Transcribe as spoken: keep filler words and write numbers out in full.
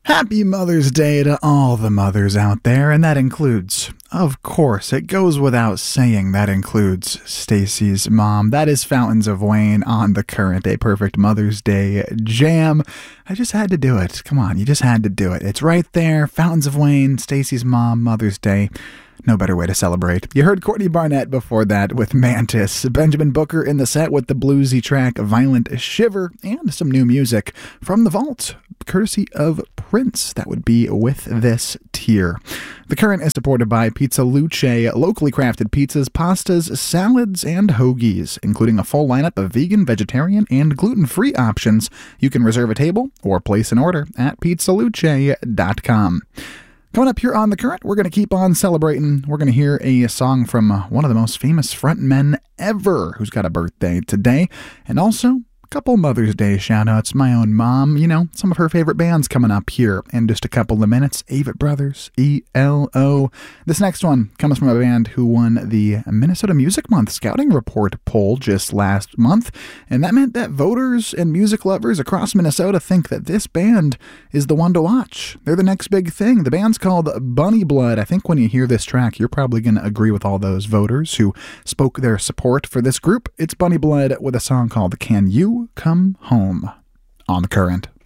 Happy Mother's Day to all the mothers out there, and that includes, of course, it goes without saying, that includes Stacy's mom. That is Fountains of Wayne on the Current, a perfect Mother's Day jam. I just had to do it. Come on, you just had to do it. It's right there, Fountains of Wayne, Stacy's mom, Mother's Day. No better way to celebrate. You heard Courtney Barnett before that with Mantis, Benjamin Booker in the set with the bluesy track Violent Shiver, and some new music from the vault, courtesy of Prince. That would be With This Tear. The Current is supported by Pizza Luce, locally crafted pizzas, pastas, salads, and hoagies, including a full lineup of vegan, vegetarian, and gluten-free options. You can reserve a table or place an order at pizza luce dot com. Coming up here on The Current, we're going to keep on celebrating. We're going to hear a song from one of the most famous frontmen ever who's got a birthday today, and also a couple Mother's Day shout-outs. My own mom, you know, some of her favorite bands coming up here in just a couple of minutes. Avett Brothers, E L O. This next one comes from a band who won the Minnesota Music Month Scouting Report poll just last month, and that meant that voters and music lovers across Minnesota think that this band is the one to watch. They're the next big thing. The band's called Bunny Blood. I think when you hear this track, you're probably going to agree with all those voters who spoke their support for this group. It's Bunny Blood with a song called Can You Come Home on The Current.